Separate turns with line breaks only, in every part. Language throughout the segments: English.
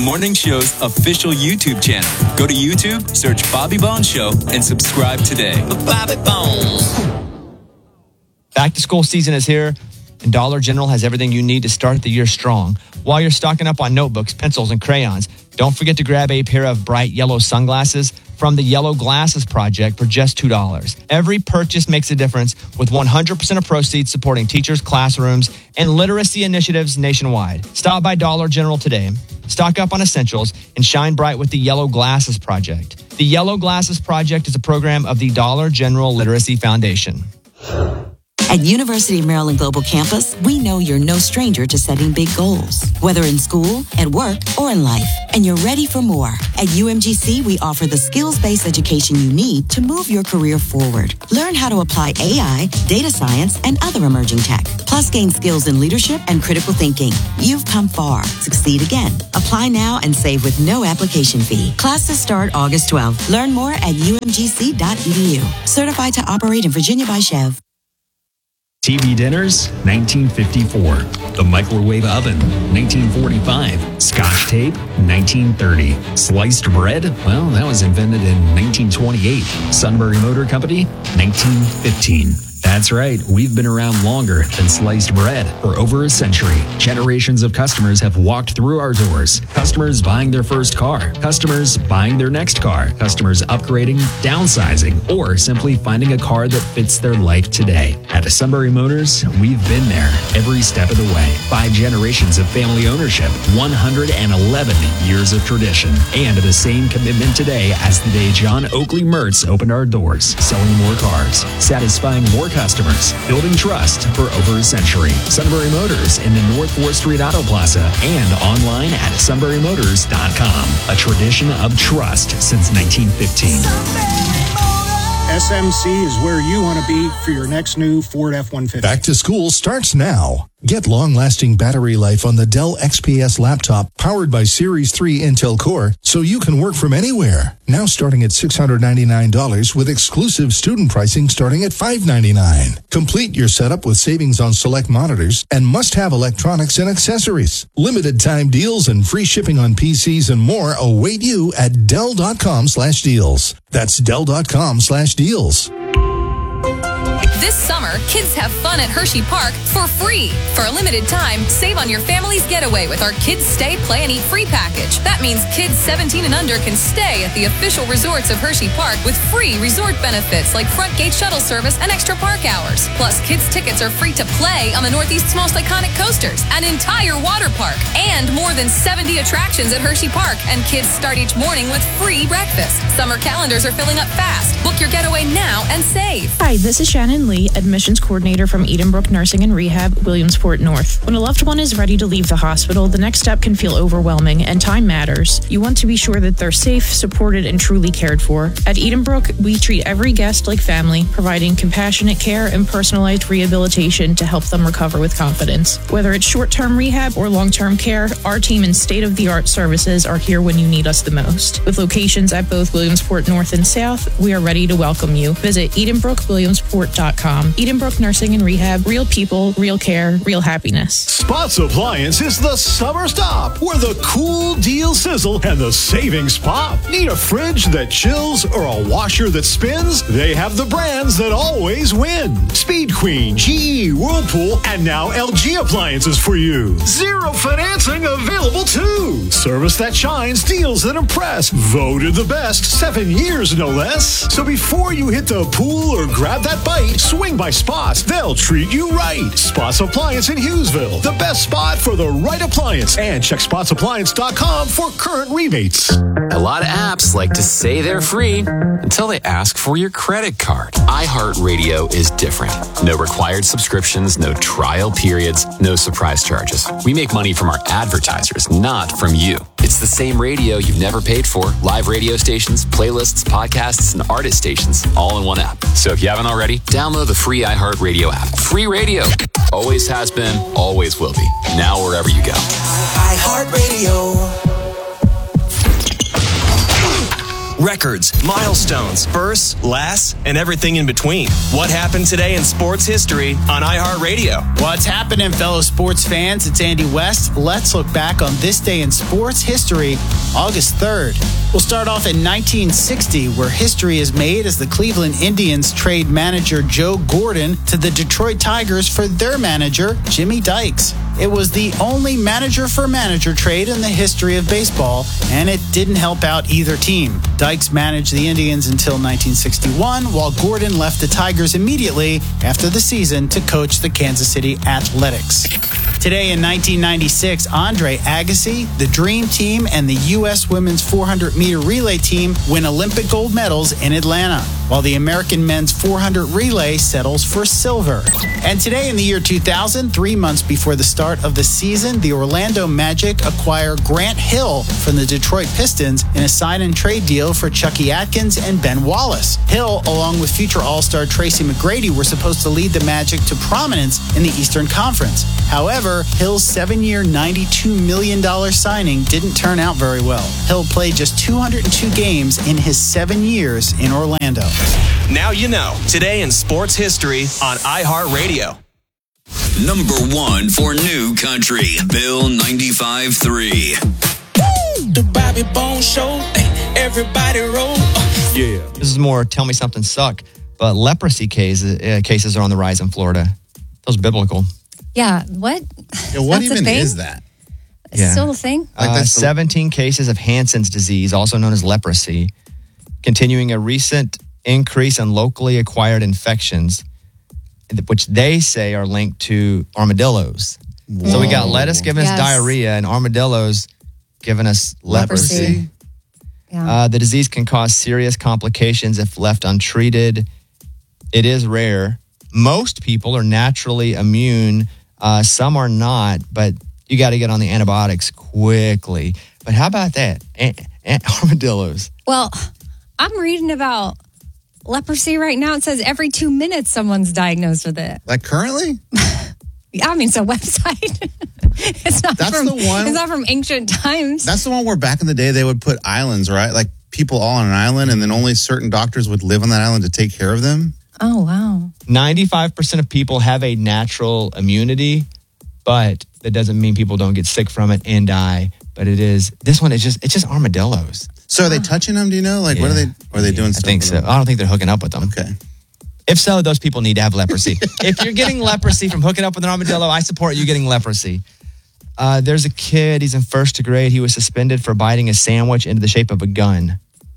morning show's official YouTube channel. Go to YouTube, search Bobby Bones Show, and subscribe today.
Bobby Bones.
Back to school season is here, and Dollar General has everything you need to start the year strong. While you're stocking up on notebooks, pencils, and crayons, don't forget to grab a pair of bright yellow sunglasses from the Yellow Glasses Project for just $2. Every purchase makes a difference, with 100% of proceeds supporting teachers, classrooms, and literacy initiatives nationwide. Stop by Dollar General today. Stock up on essentials and shine bright with the Yellow Glasses Project. The Yellow Glasses Project is a program of the Dollar General Literacy Foundation.
At University of Maryland Global Campus, we know you're no stranger to setting big goals, whether in school, at work, or in life, and you're ready for more. At UMGC, we offer the skills-based education you need to move your career forward. Learn how to apply AI, data science, and other emerging tech, plus gain skills in leadership and critical thinking. You've come far. Succeed again. Apply now and save with no application fee. Classes start August 12th. Learn more at umgc.edu. Certified to operate in Virginia by Chev.
TV dinners, 1954. The microwave oven, 1945. Scotch tape, 1930. Sliced bread, well, that was invented in 1928. Sunbury Motor Company, 1915. That's right, we've been around longer than sliced bread for over a century. Generations of customers have walked through our doors. Customers buying their first car, customers buying their next car, customers upgrading, downsizing, or simply finding a car that fits their life today. At Sunbury Motors, we've been there every step of the way. 5 generations of family ownership, 111 years of tradition, and the same commitment today as the day John Oakley Mertz opened our doors, selling more cars, satisfying more customers, building trust for over a century. Sunbury Motors in the North 4th Street Auto Plaza and online at sunburymotors.com. A tradition of trust since 1915.
SMC is where you want to be for your next new Ford F-150.
Back to school starts now. Get long-lasting battery life on the Dell XPS laptop powered by Series 3 Intel Core so you can work from anywhere. Now starting at $699 with exclusive student pricing starting at $599. Complete your setup with savings on select monitors and must-have electronics and accessories. Limited time deals and free shipping on PCs and more await you at Dell.com/deals. That's Dell.com/deals.
This summer, kids have fun at Hershey Park for free. For a limited time, save on your family's getaway with our Kids Stay, Play, and Eat free package. That means kids 17 and under can stay at the official resorts of Hershey Park with free resort benefits like front gate shuttle service and extra park hours. Plus, kids' tickets are free to play on the Northeast's most iconic coasters, an entire water park, and more than 70 attractions at Hershey Park. And kids start each morning with free breakfast. Summer calendars are filling up fast. Book your getaway now and save.
Hi, this is Shannon Lee, admissions coordinator from Edenbrook Nursing and Rehab, Williamsport North. When a loved one is ready to leave the hospital, the next step can feel overwhelming, and time matters. You want to be sure that they're safe, supported, and truly cared for. At Edenbrook, we treat every guest like family, providing compassionate care and personalized rehabilitation to help them recover with confidence. Whether it's short-term rehab or long-term care, our team and state-of-the-art services are here when you need us the most. With locations at both Williamsport North and South, we are ready to welcome you. Visit EdenbrookWilliamsport.com. Edenbrook Nursing and Rehab, real people, real care, real happiness.
Spots Appliance is the summer stop where the cool deals sizzle and the savings pop. Need a fridge that chills or a washer that spins? They have the brands that always win. Speed Queen, GE, Whirlpool, and now LG Appliances for you. Zero financing available too. Service that shines, deals that impress. Voted the best 7 years no less. So before you hit the pool or grab that bite, swing by Spots. They'll treat you right. Spots Appliance in Hughesville. The best spot for the right appliance. And check spotsappliance.com for current rebates.
A lot of apps like to say they're free until they ask for your credit card. iHeartRadio is different. No required subscriptions, no trial periods, no surprise charges. We make money from our advertisers, not from you. It's the same radio you've never paid for. Live radio stations, playlists, podcasts, and artist stations all in one app. So if you haven't already, download the free iHeartRadio app. Free radio. Always has been, always will be. Now wherever you go.
iHeartRadio. records, milestones, firsts, lasts, and everything in between. What happened today in sports history on iHeartRadio?
What's happening, fellow sports fans? It's Andy West. Let's look back on this day in sports history, August 3rd. We'll start off in 1960, where history is made as the Cleveland Indians trade manager Joe Gordon to the Detroit Tigers for their manager, Jimmy Dykes. It was the only manager-for-manager trade in the history of baseball, and it didn't help out either team. Dykes managed the Indians until 1961, while Gordon left the Tigers immediately after the season to coach the Kansas City Athletics. Today in 1996, Andre Agassi, the Dream Team, and the U.S. women's 400-meter relay team win Olympic gold medals in Atlanta, while the American men's 400 relay settles for silver. And today in the year 2000, 3 months before the start of the season, the Orlando Magic acquire Grant Hill from the Detroit Pistons in a sign-and-trade deal for Chucky Atkins and Ben Wallace. Hill, along with future All-Star Tracy McGrady, were supposed to lead the Magic to prominence in the Eastern Conference. However, Hill's 7-year, $92 million signing didn't turn out very well. Hill played just 202 games in his 7 years in Orlando.
Now you know. Today in sports history on iHeartRadio.
Number 1 for New Country, Bill 95.3.
The Bobby Bones Show, everybody roll.
Yeah. This is more Tell Me Something Suck, but leprosy cases are on the rise in Florida. Those biblical.
Yeah, what?
Yeah, what
That's
even is that?
It's still a thing?
17 cases of Hansen's disease, also known as leprosy, continuing a recent increase in locally acquired infections, which they say are linked to armadillos. Whoa. So we got lettuce giving us diarrhea and armadillos giving us leprosy.
Yeah.
The disease can cause serious complications if left untreated. It is rare. Most people are naturally immune. Some are not, but you got to get on the antibiotics quickly. But how about that? Armadillos.
Well, I'm reading about leprosy right now. It says every 2 minutes someone's diagnosed with it.
Like currently?
I mean, it's a website. It's not from ancient times.
That's the one where back in the day they would put islands, right? Like people all on an island, and then only certain doctors would live on that island to take care of them.
Oh, wow.
95% of people have a natural immunity, but that doesn't mean people don't get sick from it and die. But this one is just armadillos.
So are they touching them? Do you know? Like, what are they doing?
I think so. I don't think they're hooking up with them.
Okay.
If so, those people need to have leprosy. If you're getting leprosy from hooking up with an armadillo, I support you getting leprosy. There's a kid, he's in first grade. He was suspended for biting a sandwich into the shape of a gun.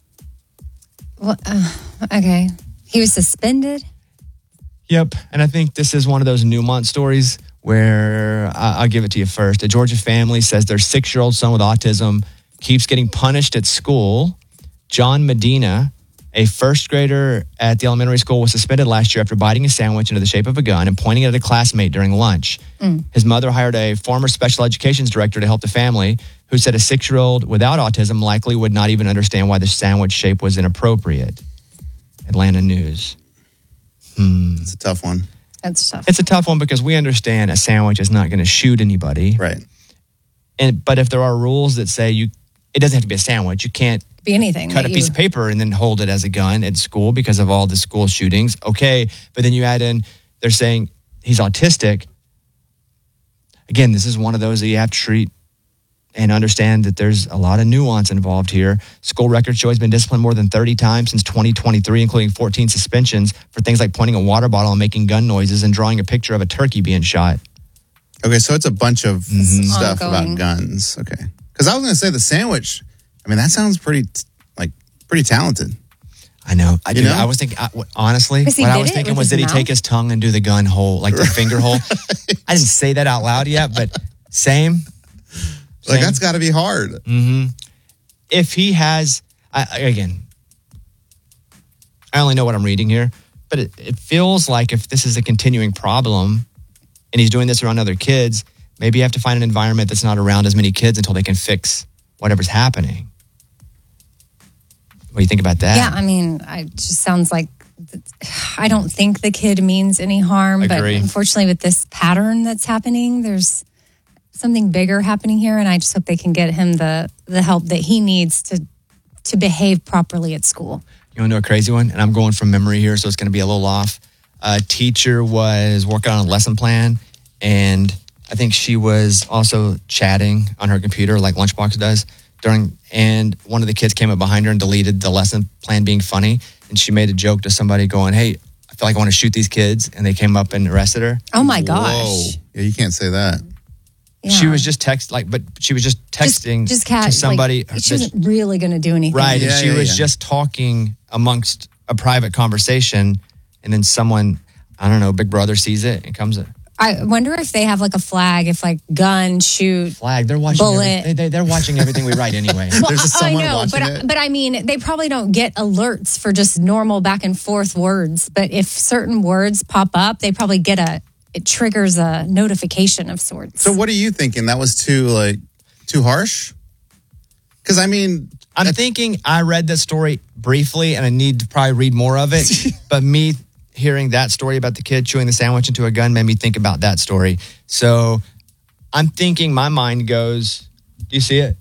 Well, okay. He was suspended?
Yep. And I think this is one of those Newmont stories where I'll give it to you first. A Georgia family says their 6-year-old son with autism keeps getting punished at school. John Medina, a first grader at the elementary school, was suspended last year after biting a sandwich into the shape of a gun and pointing it at a classmate during lunch. His mother hired a former special education director to help the family, who said a 6-year-old without autism likely would not even understand why the sandwich shape was inappropriate. Atlanta News.
It's a tough one.
That's tough.
It's a tough one because we understand a sandwich is not going to shoot anybody.
Right.
But if there are rules that say it doesn't have to be a sandwich. You can't
be anything.
Cut a piece of paper and then hold it as a gun at school because of all the school shootings. Okay. But then you add in, they're saying he's autistic. Again, this is one of those that you have to treat and understand that there's a lot of nuance involved here. School records show he's been disciplined more than 30 times since 2023, including 14 suspensions for things like pointing a water bottle and making gun noises and drawing a picture of a turkey being shot.
Okay, so it's a bunch of stuff about guns. Okay. Because I was going to say the sandwich, I mean, that sounds pretty talented.
I know. I was thinking, honestly, what I was thinking was, did he take his tongue and do the gun hole, like the finger hole? I didn't say that out loud yet, but same.
Like, that's got to be hard.
Mm-hmm. If he has, again, I only know what I'm reading here, but it feels like if this is a continuing problem and he's doing this around other kids, maybe you have to find an environment that's not around as many kids until they can fix whatever's happening. What do you think about that?
Yeah, I mean, it just sounds like, I don't think the kid means any harm, but unfortunately with this pattern that's happening, there's something bigger happening here, and I just hope they can get him the help that he needs to to behave properly at school.
You want to know a crazy one? And I'm going from memory here, so it's going to be a little off. A teacher was working on a lesson plan, and I think she was also chatting on her computer like Lunchbox does and one of the kids came up behind her and deleted the lesson plan being funny, and she made a joke to somebody going, "Hey, I feel like I want to shoot these kids," and they came up and arrested her.
Oh my gosh.
Whoa. Yeah, you can't say that.
Yeah.
She was just texting to somebody.
Like, she wasn't really going to do anything.
Right. And she was just talking amongst a private conversation, and then someone, I don't know, Big Brother sees it and comes.
I wonder if they have like a flag, if like gun, shoot,
flag. They're watching.
Bullet.
They're watching everything we write anyway.
Well,
There's just someone
I know,
watching it.
But I mean, they probably don't get alerts for just normal back and forth words. But if certain words pop up, they probably get it triggers a notification of sorts.
So what are you thinking? That was too harsh? Because I mean,
I'm thinking I read that story briefly, and I need to probably read more of it. But me hearing that story about the kid chewing the sandwich into a gun made me think about that story. So I'm thinking, my mind goes, do you see it?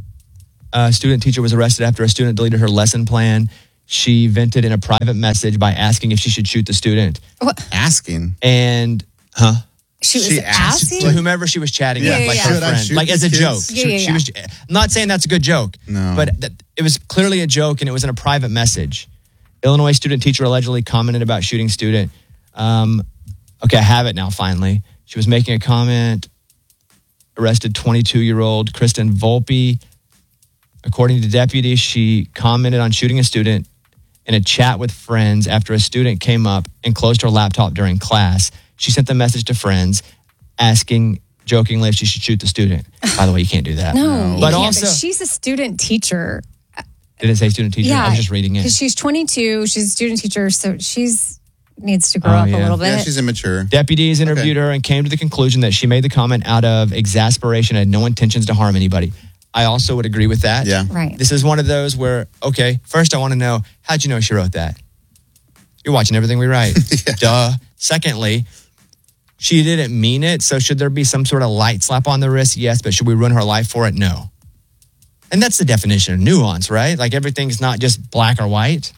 A student teacher was arrested after a student deleted her lesson plan. She vented in a private message by asking if she should shoot the student.
What?
Asking?
And,
She was asking?
So whomever she was chatting with, like her friend, like as a joke. She was, I'm not saying that's a good joke, but it was clearly a joke, and it was in a private message. Illinois student teacher allegedly commented about shooting student. Okay, I have it now, finally. She was making a comment, arrested 22-year-old Kristen Volpe. According to deputies, she commented on shooting a student in a chat with friends after a student came up and closed her laptop during class. She sent the message to friends asking jokingly if she should shoot the student. By the way, you can't do that.
No,
but
also she's a student teacher.
Did it say student teacher?
Yeah,
I was just reading it.
Because she's 22, she's a student teacher, so needs to grow up a little bit.
Yeah, she's immature.
Deputies interviewed her and came to the conclusion that she made the comment out of exasperation and had no intentions to harm anybody. I also would agree with that.
Yeah.
Right.
This is one of those where, okay, first I want to know, how'd you know she wrote that? You're watching everything we write. Duh. Secondly, she didn't mean it, so should there be some sort of light slap on the wrist? Yes, but should we ruin her life for it? No. And that's the definition of nuance, right? Like everything's not just black or white.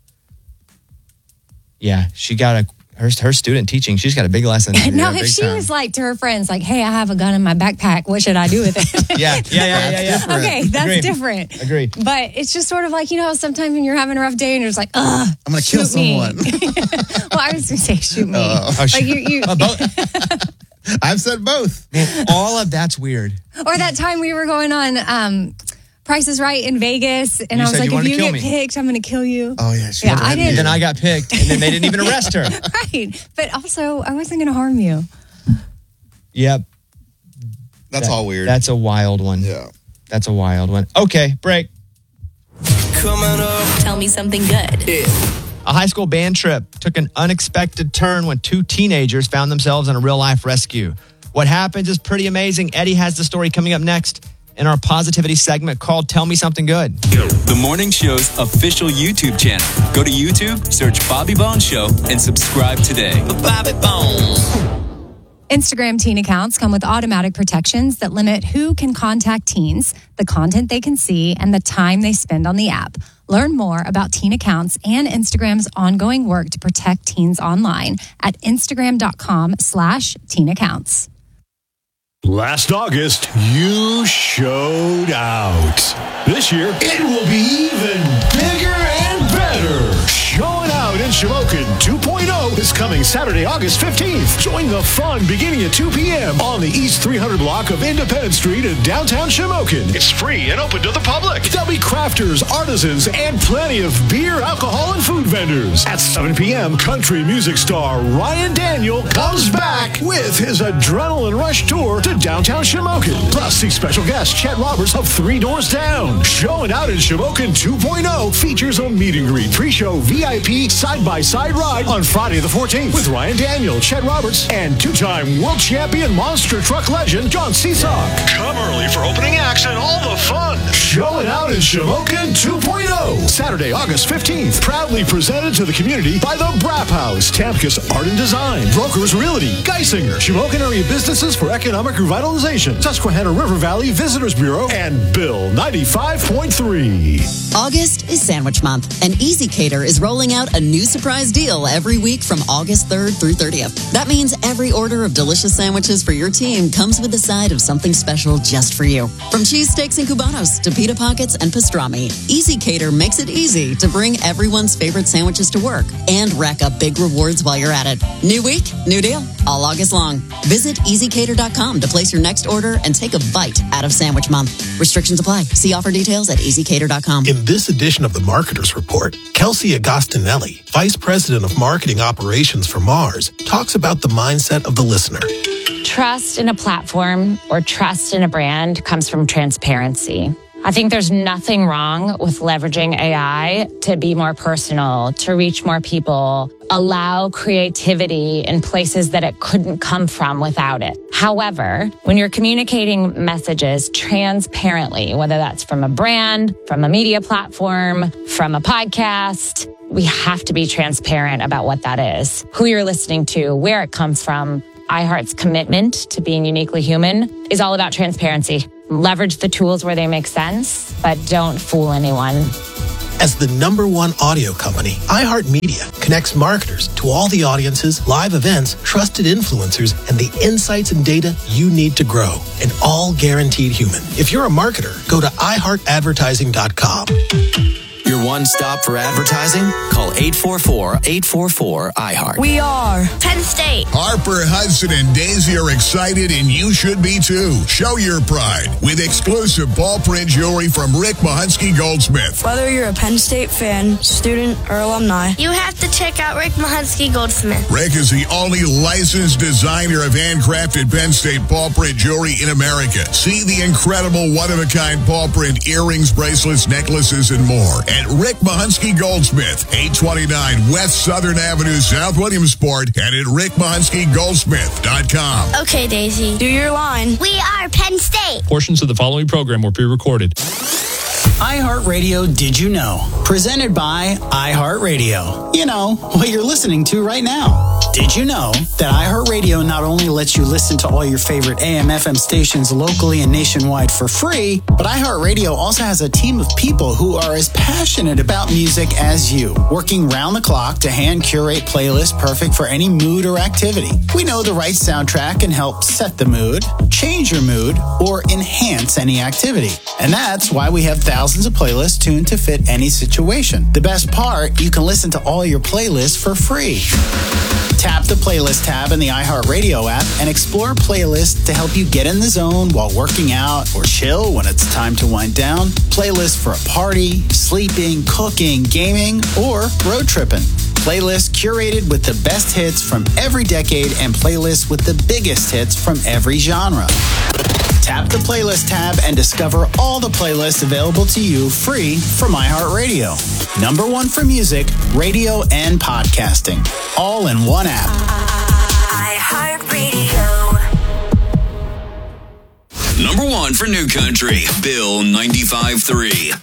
Yeah, she got her student teaching. She's got a big lesson.
Now, if she was like to her friends, like, "Hey, I have a gun in my backpack. What should I do with it?"
Yeah.
Okay, that's different.
Agreed.
But it's just sort of like, sometimes when you're having a rough day and you're just like, "Ugh,
I'm going to kill someone."
Well, I was going to say, shoot me.
I've said both.
Man, all of that's weird.
Or that time we were going on Price is Right in Vegas, and I was like, if you get picked, I'm going to kill you.
Oh, yeah.
I didn't.
And then I got picked, and then they didn't even arrest her.
Right. But also, I wasn't going to harm you.
Yep.
That's all weird.
That's a wild one.
Yeah.
That's a wild one. Okay, break.
Coming up.
Tell me something good.
A high school band trip took an unexpected turn when two teenagers found themselves in a real-life rescue. What happens is pretty amazing. Eddie has the story coming up next in our positivity segment called Tell Me Something Good.
The morning show's official YouTube channel. Go to YouTube, search Bobby Bones Show, and subscribe today.
Bobby Bones.
Instagram teen accounts come with automatic protections that limit who can contact teens, the content they can see, and the time they spend on the app. Learn more about teen accounts and Instagram's ongoing work to protect teens online at instagram.com/teen accounts.
Last August, you showed out. This year, it will be even bigger and better. Showing Out in Shamokin 2.0 is coming Saturday, August 15th. Join the fun beginning at 2 p.m. on the East 300 block of Independence Street in downtown Shamokin. It's free and open to the public. There'll be crafters, artisans, and plenty of beer, alcohol, and food vendors. At 7 p.m., country music star Ryan Daniel comes back with his Adrenaline Rush tour to downtown Shamokin. Plus, see special guest Chet Roberts of Three Doors Down. Showing Out in Shamokin 2.0 features a meet and greet, pre-show VIP side-by-side ride on Friday the 14th with Ryan Daniel, Chet Roberts, and two-time world champion monster truck legend John Seesaw. Come early for opening acts and all the fun. Showing Out in Shamokin 2.0. Saturday, August 15th. Proudly presented to the community by the Brapp House, Tamcus Art and Design, Brokers Realty, Geisinger, Shamokin Area Businesses for Economic Revitalization, Susquehanna River Valley Visitors Bureau, and Bill 95.3.
August is Sandwich Month, and Easy Cater is rolling out a new surprise deal every week from August 3rd through 30th. That means every order of delicious sandwiches for your team comes with a side of something special just for you. From cheese steaks and cubanos to pita pockets and pastrami, Easy Cater makes it easy to bring everyone's favorite sandwiches to work and rack up big rewards while you're at it. New week, new deal, all August long. Visit easycater.com to place your next order and take a bite out of Sandwich Month. Restrictions apply. See offer details at easycater.com.
In this edition of the Marketers Report, Kelsey Agostinelli, Vice President of Marketing Operations for Mars, talks about the mindset of the listener.
Trust in a platform or trust in a brand comes from transparency. I think there's nothing wrong with leveraging AI to be more personal, to reach more people, allow creativity in places that it couldn't come from without it. However, when you're communicating messages transparently, whether that's from a brand, from a media platform, from a podcast, we have to be transparent about what that is, who you're listening to, where it comes from. iHeart's commitment to being uniquely human is all about transparency. Leverage the tools where they make sense, but don't fool anyone.
As the #1 audio company, iHeartMedia connects marketers to all the audiences, live events, trusted influencers, and the insights and data you need to grow, and all guaranteed human. If you're a marketer, go to iHeartAdvertising.com.
Your one stop for advertising? Call 844-844-iHeart.
We are Penn State.
Harper, Hudson, and Daisy are excited, and you should be too. Show your pride with exclusive ball print jewelry from Rick Mahunsky Goldsmith.
Whether you're a Penn State fan, student, or alumni, you have to check out Rick Mahunsky Goldsmith.
Rick is the only licensed designer of handcrafted Penn State ball print jewelry in America. See the incredible one-of-a-kind ball print earrings, bracelets, necklaces, and more at Rick Mahunsky Goldsmith, 829 West Southern Avenue, South Williamsport, and at rickmahunsky.goldsmith.com.
Okay, Daisy, do your line. We are Penn State.
Portions of the following program were pre-recorded.
iHeartRadio Did You Know? Presented by iHeartRadio. You know, what you're listening to right now. Did you know that iHeartRadio not only lets you listen to all your favorite AM/FM stations locally and nationwide for free, but iHeartRadio also has a team of people who are as passionate about music as you, working round the clock to hand curate playlists perfect for any mood or activity. We know the right soundtrack can help set the mood, change your mood, or enhance any activity. And that's why we have thousands of playlists tuned to fit any situation. The best part, you can listen to all your playlists for free. Tap the playlist tab in the iHeartRadio app and explore playlists to help you get in the zone while working out or chill when it's time to wind down. Playlists for a party, sleeping, cooking, gaming, or road tripping. Playlists curated with the best hits from every decade and playlists with the biggest hits from every genre. Tap the playlist tab and discover all the playlists available to you free from iHeartRadio. #1 for music, radio, and podcasting. All in one app.
iHeartRadio. #1 for New Country, Bill 95.3.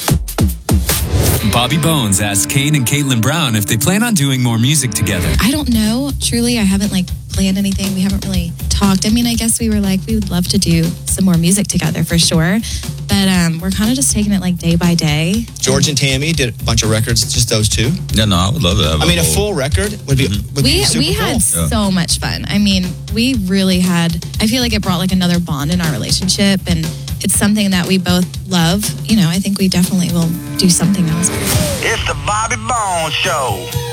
Bobby Bones asked Kane and Caitlin Brown if they plan on doing more music together.
I don't know. Truly, I haven't planned anything. We haven't really talked. I mean, I guess we were we would love to do some more music together for sure. But we're kind of just taking it day by day.
George and Tammy did a bunch of records, just those two.
Yeah, no, I would love that.
I mean, a full record would be
We
super
had
cool.
so much fun. I mean, we really had, I feel like it brought another bond in our relationship, and it's something that we both love. I think we definitely will do something else.
It's the Bobby Bones Show.